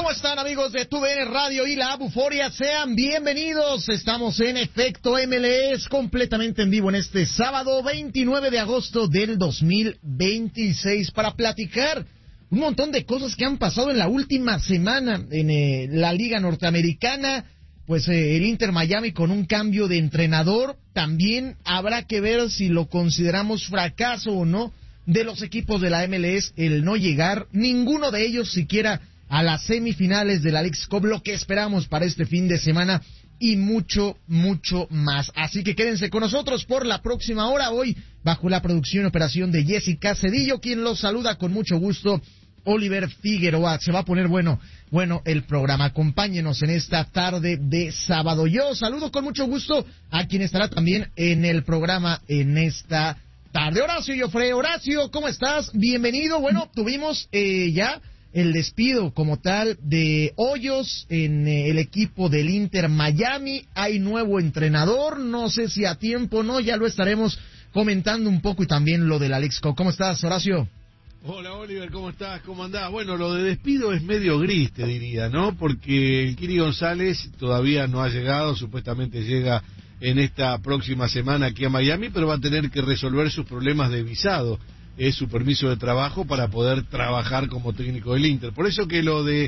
¿Cómo están, amigos de TUDN Radio y la Buforia? Sean bienvenidos. Estamos en Efecto MLS completamente en vivo en este sábado 29 de agosto del 2026 para platicar un montón de cosas que han pasado en la última semana en la Liga Norteamericana. Pues el Inter Miami con un cambio de entrenador. También habrá que ver si lo consideramos fracaso o no de los equipos de la MLS el no llegar, ninguno de ellos siquiera a las semifinales de la Leagues Cup, lo que esperamos para este fin de semana y mucho, mucho más. Así que quédense con nosotros por la próxima hora, hoy bajo la producción y operación de Jessica Cedillo, quien los saluda con mucho gusto, Oliver Figueroa. Se va a poner bueno el programa. Acompáñenos en esta tarde de sábado. Yo saludo con mucho gusto a quien estará también en el programa en esta tarde. Horacio Joffre. Horacio, ¿cómo estás? Bienvenido. Bueno, tuvimos ya el despido como tal de Hoyos en el equipo del Inter Miami. Hay nuevo entrenador, no sé si a tiempo o no, ya lo estaremos comentando un poco, y también lo de la Leagues Cup. ¿Cómo estás, Horacio? Hola, Oliver, ¿cómo estás? ¿Cómo andás? Bueno, lo de despido es medio gris, te diría, ¿no? Porque el Kiri González todavía no ha llegado, supuestamente llega en esta próxima semana aquí a Miami, pero va a tener que resolver sus problemas de visado, es su permiso de trabajo para poder trabajar como técnico del Inter. Por eso que lo de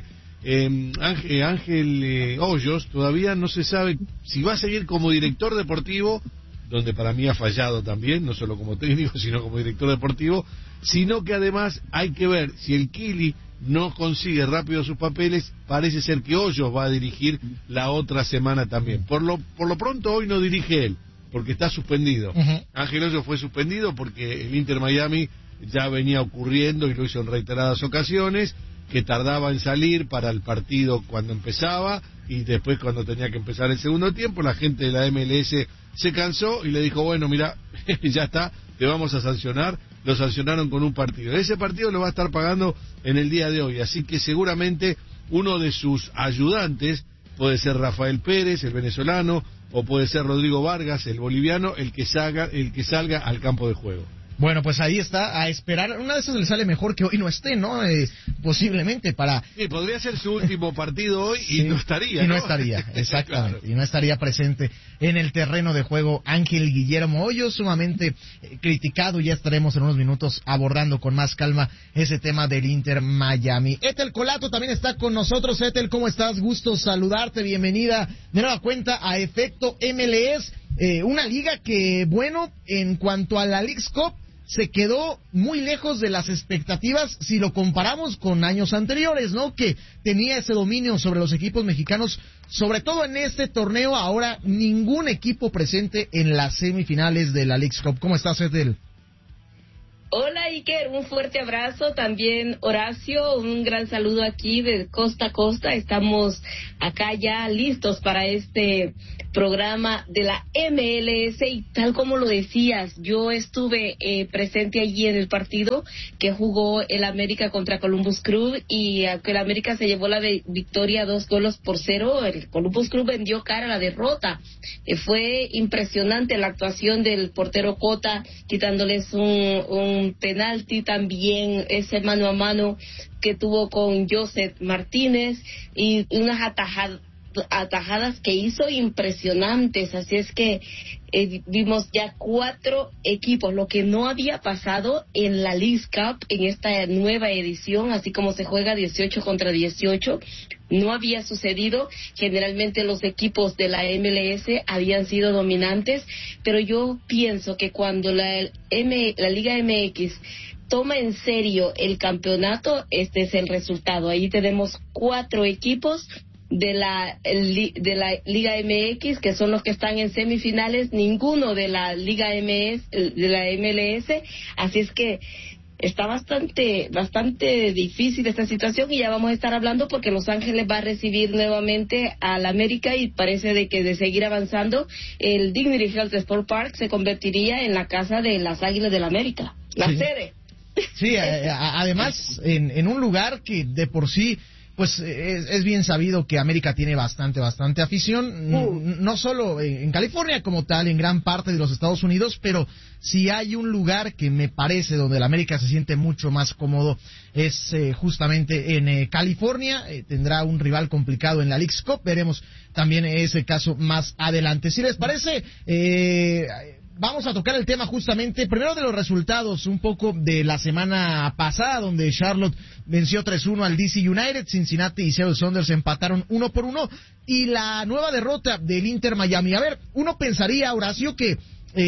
Ángel Hoyos todavía no se sabe si va a seguir como director deportivo, donde para mí ha fallado también, no solo como técnico, sino como director deportivo, sino que además hay que ver si el Kili no consigue rápido sus papeles. Parece ser que Hoyos va a dirigir la otra semana también. Por lo pronto hoy no dirige él, porque está suspendido. Ángel Hoyos fue suspendido porque el Inter Miami ya venía ocurriendo, y lo hizo en reiteradas ocasiones, que tardaba en salir para el partido cuando empezaba, y después cuando tenía que empezar el segundo tiempo, la gente de la MLS se cansó y le dijo, bueno, mira, ya está, te vamos a sancionar. Lo sancionaron con un partido. Ese partido lo va a estar pagando en el día de hoy, así que seguramente uno de sus ayudantes puede ser Rafael Pérez, el venezolano, o puede ser Rodrigo Vargas, el boliviano, el que salga al campo de juego. Bueno, pues ahí está, a esperar. Una de esas le sale mejor que hoy no esté, ¿no? Posiblemente para... Sí, podría ser su último partido hoy, sí, y no estaría, ¿no? Y no estaría, exactamente, claro. Y no estaría presente en el terreno de juego Ángel Guillermo Hoyos, sumamente criticado. Ya estaremos en unos minutos abordando con más calma ese tema del Inter Miami. Ethel Colato también está con nosotros. Ethel, ¿cómo estás? Gusto saludarte, bienvenida de nueva cuenta a Efecto MLS. Una liga que, bueno, en cuanto a la Leagues Cup, se quedó muy lejos de las expectativas si lo comparamos con años anteriores, ¿no? Que tenía ese dominio sobre los equipos mexicanos, sobre todo en este torneo. Ahora ningún equipo presente en las semifinales de la Leagues Cup. ¿Cómo estás, Ethel? Hola, Iker, un fuerte abrazo. También, Horacio, un gran saludo aquí de costa a costa. Estamos acá ya listos para este programa de la MLS, y tal como lo decías, yo estuve presente allí en el partido que jugó el América contra Columbus Crew, y aunque el América se llevó la victoria 2-0, el Columbus Crew vendió cara a la derrota. Fue impresionante la actuación del portero Cota, quitándoles un penalti, también ese mano a mano que tuvo con Joseph Martínez, y unas atajadas que hizo impresionantes. Así es que vimos ya 4 equipos, lo que no había pasado en la Leagues Cup en esta nueva edición, así como se juega 18 contra 18, no había sucedido. Generalmente los equipos de la MLS habían sido dominantes, pero yo pienso que cuando la Liga MX toma en serio el campeonato, este es el resultado. Ahí tenemos 4 equipos de la Liga MX, que son los que están en semifinales, ninguno de la Liga de la MLS, así es que está bastante difícil esta situación, y ya vamos a estar hablando porque Los Ángeles va a recibir nuevamente al América, y parece de que de seguir avanzando el Dignity Health Sport Park se convertiría en la casa de las Águilas del América, la sede. Sí, además en un lugar que de por sí pues es bien sabido que América tiene bastante afición, no solo en California como tal, en gran parte de los Estados Unidos, pero si hay un lugar que me parece donde la América se siente mucho más cómodo es justamente en California. Tendrá un rival complicado en la Leagues Cup, veremos también ese caso más adelante. Si les parece, vamos a tocar el tema justamente, primero de los resultados, un poco de la semana pasada, donde Charlotte venció 3-1 al DC United, Cincinnati y Seattle Sounders empataron 1-1, y la nueva derrota del Inter Miami. A ver, uno pensaría, Horacio, que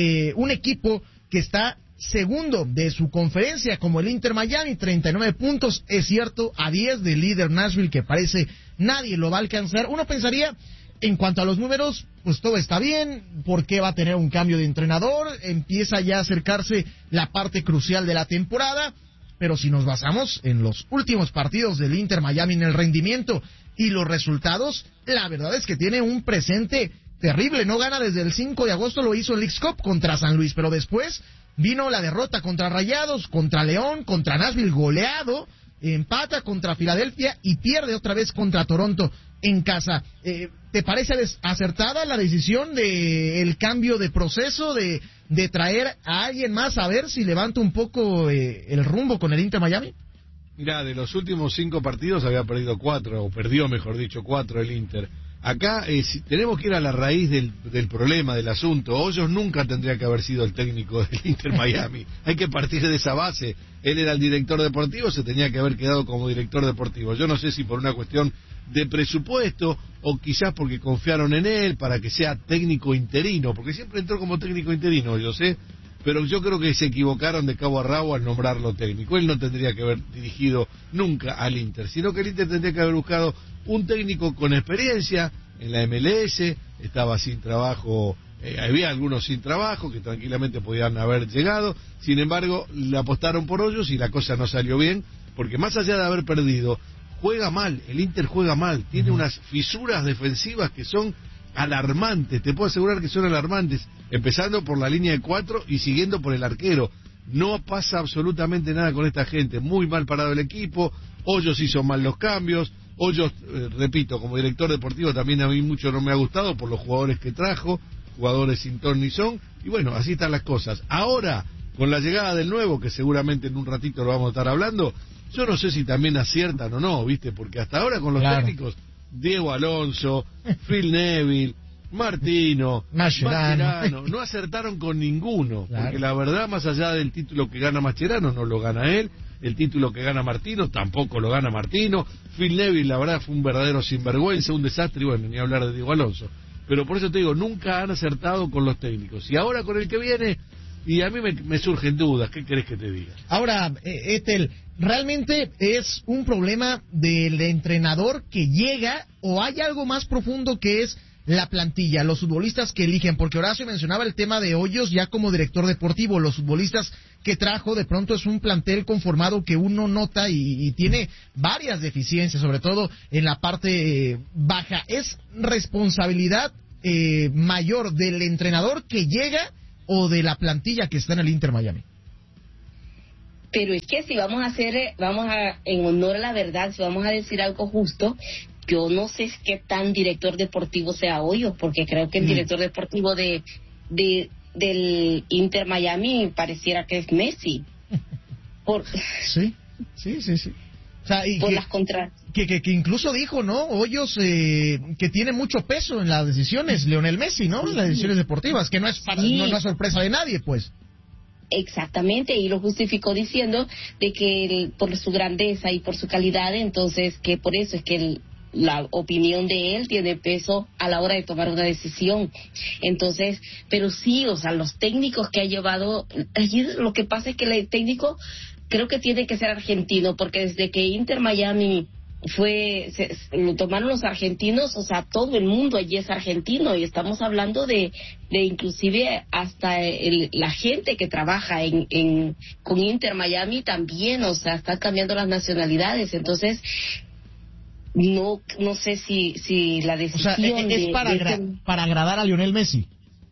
un equipo que está segundo de su conferencia, como el Inter Miami, 39 puntos, es cierto, a 10 del líder Nashville, que parece nadie lo va a alcanzar, uno pensaría, en cuanto a los números, pues todo está bien, porque va a tener un cambio de entrenador, empieza ya a acercarse la parte crucial de la temporada, pero si nos basamos en los últimos partidos del Inter Miami, en el rendimiento y los resultados, la verdad es que tiene un presente terrible. No gana desde el 5 de agosto, lo hizo en Leagues Cup contra San Luis, pero después vino la derrota contra Rayados, contra León, contra Nashville, goleado, empata contra Filadelfia y pierde otra vez contra Toronto en casa. ¿Te parece acertada la decisión de el cambio de proceso, de traer a alguien más a ver si levanta un poco el rumbo con el Inter Miami? Mira, de los últimos 5 partidos había perdido 4, o perdió, mejor dicho, 4 el Inter. Acá tenemos que ir a la raíz del problema, del asunto. Hoyos nunca tendría que haber sido el técnico del Inter Miami. Hay que partir de esa base. Él era el director deportivo, se tenía que haber quedado como director deportivo. Yo no sé si por una cuestión de presupuesto o quizás porque confiaron en él para que sea técnico interino, porque siempre entró como técnico interino, yo sé, pero yo creo que se equivocaron de cabo a rabo al nombrarlo técnico. Él no tendría que haber dirigido nunca al Inter, sino que el Inter tendría que haber buscado un técnico con experiencia en la MLS. Estaba sin trabajo, había algunos sin trabajo que tranquilamente podían haber llegado, sin embargo le apostaron por Hoyos y la cosa no salió bien, porque más allá de haber perdido, juega mal, el Inter juega mal, tiene unas fisuras defensivas que son alarmantes, te puedo asegurar que son alarmantes, empezando por la línea de 4 y siguiendo por el arquero. No pasa absolutamente nada con esta gente, muy mal parado el equipo. Hoyos hizo mal los cambios. Hoyos, repito, como director deportivo también a mí mucho no me ha gustado por los jugadores que trajo, jugadores sin ton ni son, y bueno, así están las cosas. Ahora, con la llegada del nuevo, que seguramente en un ratito lo vamos a estar hablando, yo no sé si también aciertan o no, ¿viste? Porque hasta ahora con los técnicos, Diego Alonso, Phil Neville, Martino, Mascherano, no acertaron con ninguno, porque la verdad, más allá del título que gana Mascherano, no lo gana él, el título que gana Martino, tampoco lo gana Martino, Phil Neville, la verdad, fue un verdadero sinvergüenza, un desastre, y bueno, ni hablar de Diego Alonso, pero por eso te digo, nunca han acertado con los técnicos, y ahora con el que viene, y a mí me surgen dudas, ¿qué querés que te diga? Ahora, Etel, ¿realmente es un problema del entrenador que llega, o hay algo más profundo que es la plantilla, los futbolistas que eligen? Porque Horacio mencionaba el tema de Hoyos ya como director deportivo, los futbolistas que trajo, de pronto es un plantel conformado que uno nota y tiene varias deficiencias, sobre todo en la parte baja. ¿Es responsabilidad mayor del entrenador que llega o de la plantilla que está en el Inter Miami? Pero es que si vamos a en honor a la verdad, si vamos a decir algo justo, yo no sé qué tan director deportivo sea Hoyos, porque creo que el director deportivo del Inter Miami pareciera que es Messi. Sí. O sea, y por que incluso dijo, ¿no? Hoyos que tiene mucho peso en las decisiones, Lionel Messi, ¿no? En las decisiones deportivas, que no es no es sorpresa de nadie, pues. Exactamente, y lo justificó diciendo de que por su grandeza y por su calidad, entonces que por eso es que la opinión de él tiene peso a la hora de tomar una decisión. Entonces, pero sí, o sea, los técnicos que ha llevado, lo que pasa es que el técnico creo que tiene que ser argentino, porque desde que Inter Miami lo tomaron los argentinos, o sea, todo el mundo allí es argentino, y estamos hablando de inclusive hasta la gente que trabaja con Inter Miami también, o sea, están cambiando las nacionalidades. Entonces no sé si la decisión, o sea, es para agradar a Lionel Messi.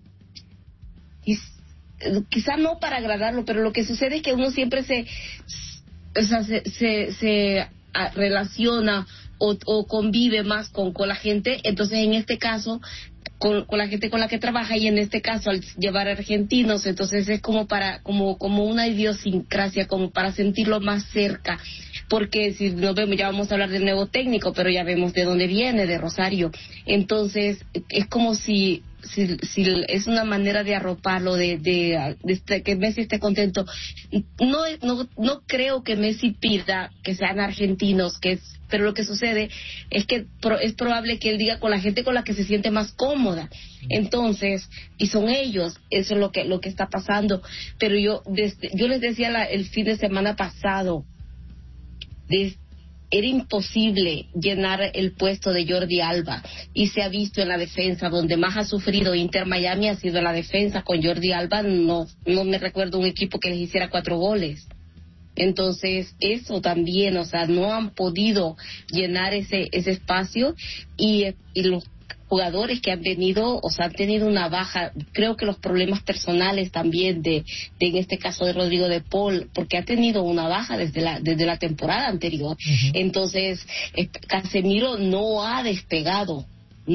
Quizá no para agradarlo, pero lo que sucede es que uno siempre se relaciona o convive más con la gente. Entonces, en este caso, con la gente con la que trabaja, y en este caso al llevar argentinos, entonces es como una idiosincrasia, como para sentirlo más cerca, porque si nos vemos, ya vamos a hablar del nuevo técnico, pero ya vemos de dónde viene, de Rosario. Entonces es como si es una manera de arroparlo, de que Messi esté contento. No creo que Messi pida que sean argentinos, pero lo que sucede es que es probable que él diga con la gente con la que se siente más cómoda. Entonces, y son ellos, eso es lo que está pasando. Pero yo les decía el fin de semana pasado, era imposible llenar el puesto de Jordi Alba, y se ha visto en la defensa. Donde más ha sufrido Inter Miami ha sido en la defensa. Con Jordi Alba no me recuerdo un equipo que les hiciera 4 goles. Entonces eso también, o sea, no han podido llenar ese espacio, y los jugadores que han venido, o sea, han tenido una baja. Creo que los problemas personales también en este caso de Rodrigo de Paul, porque ha tenido una baja desde la temporada anterior. Uh-huh. Entonces Casemiro no ha despegado.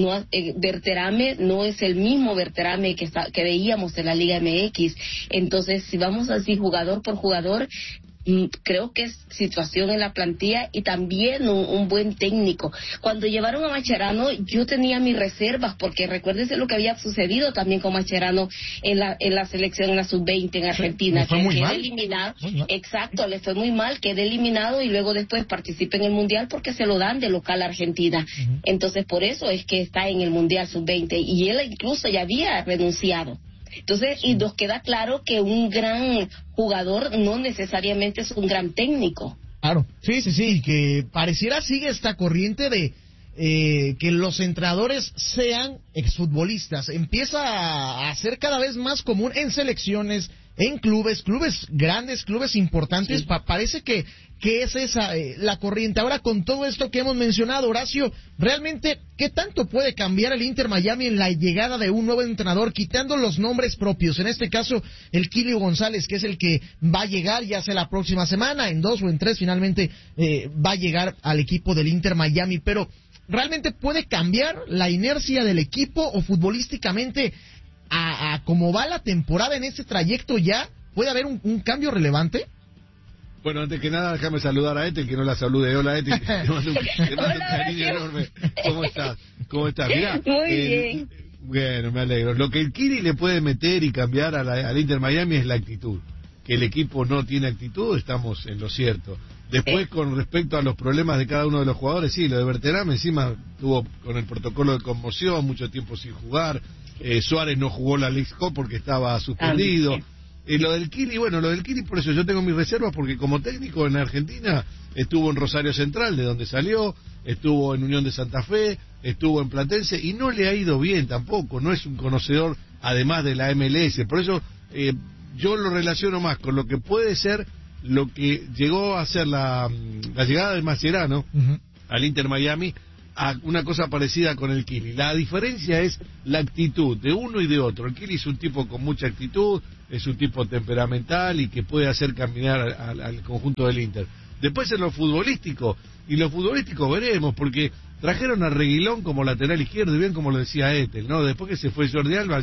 Berterame no es el mismo Berterame que veíamos en la Liga MX. Entonces, si vamos así jugador por jugador, creo que es situación en la plantilla y también un buen técnico. Cuando llevaron a Mascherano, yo tenía mis reservas, porque recuérdese lo que había sucedido también con Mascherano en la selección, en la sub-20 en Argentina, que quedó eliminado. Exacto, le fue muy mal, quedó eliminado, y luego después participa en el Mundial porque se lo dan de local a Argentina. Uh-huh. Entonces, por eso es que está en el Mundial sub-20, y él incluso ya había renunciado. Entonces, y nos queda claro que un gran jugador no necesariamente es un gran técnico. Claro, sí, que pareciera sigue esta corriente de que los entrenadores sean exfutbolistas. Empieza a ser cada vez más común en selecciones, en clubes grandes, clubes importantes. Sí. Parece que es esa la corriente. Ahora, con todo esto que hemos mencionado, Horacio, realmente, ¿qué tanto puede cambiar el Inter Miami en la llegada de un nuevo entrenador, quitando los nombres propios? En este caso, el Kili González, que es el que va a llegar ya sea la próxima semana, en 2 o en 3, finalmente va a llegar al equipo del Inter Miami. Pero, ¿realmente puede cambiar la inercia del equipo, o futbolísticamente, a cómo va la temporada en este trayecto ya, puede haber un cambio relevante? Bueno, antes que nada, déjame saludar a Ethel, que no la salude. Hola, Ethel, te mando un cariño enorme. ¿Cómo estás? Mirá, muy bien. Bueno, me alegro. Lo que el Kiri le puede meter y cambiar al Inter Miami es la actitud. Que el equipo no tiene actitud, estamos en lo cierto. Después, con respecto a los problemas de cada uno de los jugadores, sí, lo de Berterame encima tuvo con el protocolo de conmoción, mucho tiempo sin jugar. Suárez no jugó la League Cup porque estaba suspendido. Lo del Kili, por eso yo tengo mis reservas, porque como técnico en Argentina estuvo en Rosario Central, de donde salió, estuvo en Unión de Santa Fe, estuvo en Platense, y no le ha ido bien tampoco, no es un conocedor además de la MLS. Por eso yo lo relaciono más con lo que puede ser lo que llegó a ser la llegada de Mascherano al Inter Miami, a una cosa parecida con el Kili. La diferencia es la actitud de uno y de otro. El Kili es un tipo con mucha actitud, es un tipo temperamental y que puede hacer caminar al conjunto del Inter. Después en lo futbolístico veremos, porque trajeron a Reguilón como lateral izquierdo, y bien como lo decía Ethel, ¿no? Después que se fue Jordi Alba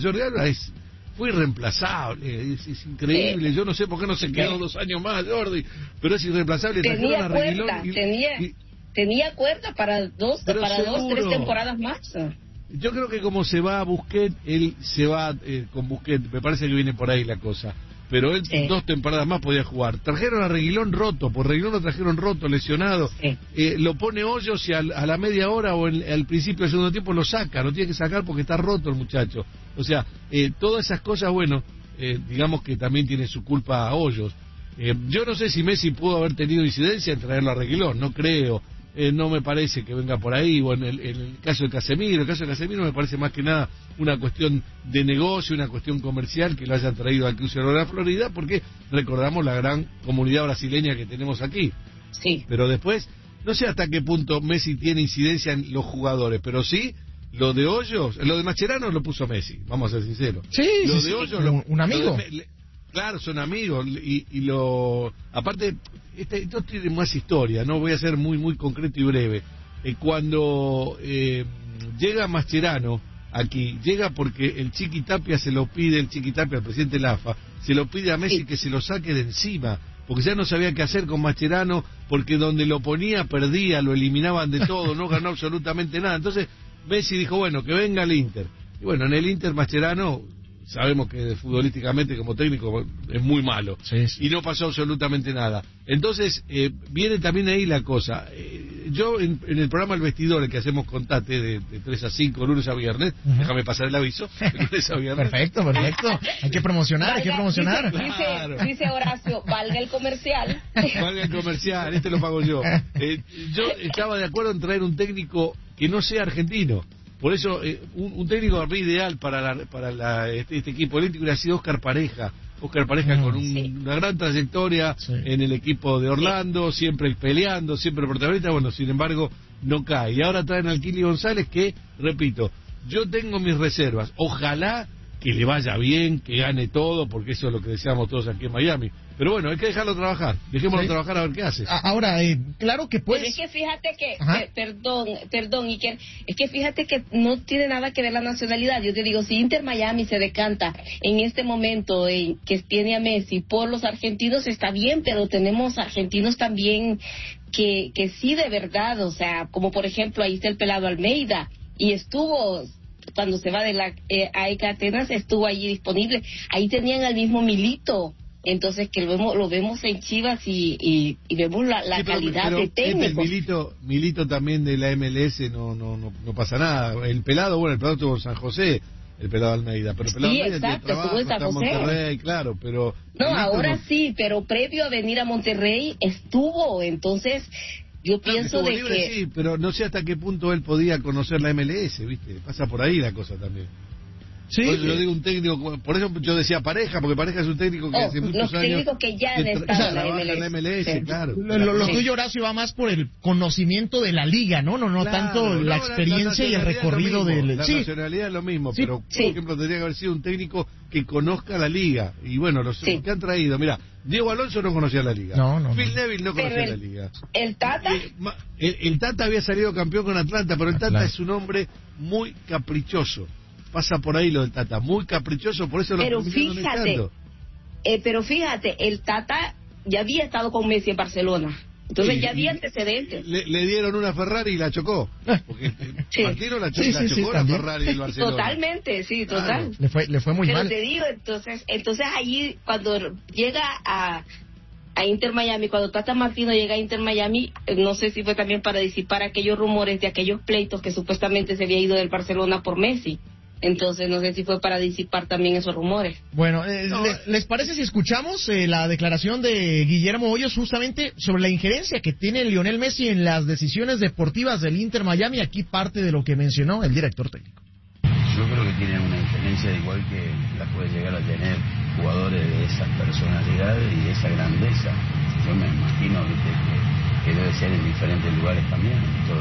fue irreemplazable, es increíble. Yo no sé por qué no se quedó 2 años más Jordi, pero es irreemplazable. Tenía a Reguilón tenía cuerda para 2, 3 temporadas más. Yo creo que como se va a Busquets, él se va con Busquets, me parece que viene por ahí la cosa. Pero él 2 temporadas más podía jugar. Trajeron a Reguilón roto, por Reguilón lo trajeron roto, lesionado. Lo pone Hoyos y a la media hora o al principio del segundo tiempo lo saca, lo tiene que sacar porque está roto el muchacho. O sea, todas esas cosas, digamos que también tiene su culpa a Hoyos. Yo no sé si Messi pudo haber tenido incidencia en traerlo a Reguilón, no creo. No me parece que venga por ahí. O en el caso de Casemiro, me parece más que nada una cuestión de negocio, una cuestión comercial, que lo hayan traído al crucero de la Florida, porque recordamos la gran comunidad brasileña que tenemos aquí. Sí. Pero después, no sé hasta qué punto Messi tiene incidencia en los jugadores, pero sí, lo de Hoyos, lo de Mascherano lo puso Messi, vamos a ser sinceros. Sí, lo de Hoyos, un amigo. Claro, son amigos, aparte, esto tiene más historia, no voy a ser muy concreto y breve. cuando llega Mascherano aquí, llega porque el Chiqui Tapia se lo pide, el presidente de la AFA, se lo pide a Messi que se lo saque de encima, porque ya no sabía qué hacer con Mascherano, porque donde lo ponía perdía, lo eliminaban de todo, no ganó absolutamente nada. Entonces Messi dijo, bueno, que venga el Inter. Y bueno, en el Inter Mascherano, sabemos que futbolísticamente como técnico es muy malo, y no pasó absolutamente nada. Entonces viene también ahí la cosa. Yo en el programa El Vestidor, el que hacemos con Tate de 3 a 5, lunes a viernes, déjame pasar el aviso, de lunes a viernes. Perfecto. Hay que promocionar, Dice Horacio, valga el comercial. Valga el comercial, este lo pago yo. Yo estaba de acuerdo en traer un técnico que no sea argentino. Por eso, un técnico ideal para este equipo olímpico hubiera sido Oscar Pareja. Con una gran trayectoria en el equipo de Orlando, siempre peleando, siempre protagonista. Bueno, sin embargo, no cae. Y ahora traen al Kili González que, repito, yo tengo mis reservas. Ojalá que le vaya bien, que gane todo, porque eso es lo que deseamos todos aquí en Miami. Pero bueno, hay que dejarlo trabajar. Dejémoslo trabajar a ver qué hace. Ahora, claro que pues... Pero es que fíjate que, perdón, Iker, es que fíjate que no tiene nada que ver la nacionalidad. Yo te digo, si Inter Miami se decanta en este momento que tiene a Messi por los argentinos, está bien, pero tenemos argentinos también que sí de verdad, o sea, como por ejemplo, ahí está el pelado Almeida, y estuvo... Cuando se va de la AEK Atenas estuvo allí disponible. Ahí tenían al mismo Milito. Entonces que lo vemos en Chivas y vemos la calidad de técnicos. Milito también de la MLS no pasa nada. El pelado estuvo en San José, el pelado Almeida, pero el pelado sí, Almeida exacto, estuvo en San José. Monterrey, claro, pero no, ahora sí, pero previo a venir a Monterrey estuvo, entonces yo pienso de libre, que sí, pero no sé hasta qué punto él podía conocer la MLS, ¿viste? Pasa por ahí la cosa también. Sí, por eso yo digo un técnico, por eso yo decía Pareja, porque Pareja es un técnico que hace muchos años... Los técnicos que ya han estado en la MLS, sí. Claro. Lo tuyo, Horacio, va más por el conocimiento de la liga, ¿no? No claro, tanto la experiencia y el recorrido del... La nacionalidad es lo mismo, pero por ejemplo tendría que haber sido un técnico que conozca la liga. Y bueno, los que han traído, mira, Diego Alonso no conocía la liga. Phil Neville no conocía la liga. ¿El Tata? El Tata había salido campeón con Atlanta, pero el Tata es un hombre muy caprichoso. Pasa por ahí lo del Tata, muy caprichoso, por eso lo terminaron echando. Pero fíjate, el Tata ya había estado con Messi en Barcelona, entonces ya había antecedentes. Le dieron una Ferrari y la chocó, porque Martino la chocó la Ferrari del Barcelona. Totalmente, total. Le fue muy mal. Pero te digo, entonces allí cuando llega a Inter Miami, cuando Tata Martino llega a Inter Miami, no sé si fue también para disipar aquellos rumores de aquellos pleitos que supuestamente se había ido del Barcelona por Messi. Entonces no sé si fue para disipar también esos rumores. Bueno, ¿les parece si escuchamos la declaración de Guillermo Hoyos justamente sobre la injerencia que tiene Lionel Messi en las decisiones deportivas del Inter Miami? Aquí parte de lo que mencionó el director técnico. Yo creo que tienen una injerencia igual que la puede llegar a tener jugadores de esas personalidades y de esa grandeza. Yo me imagino que debe ser en diferentes lugares también.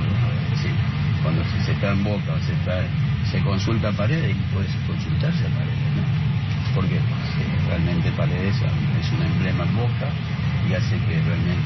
Cuando se está en Boca o se consulta a Paredes, y puede consultarse a Paredes, ¿no? Porque realmente Paredes es un emblema en Boca y hace que realmente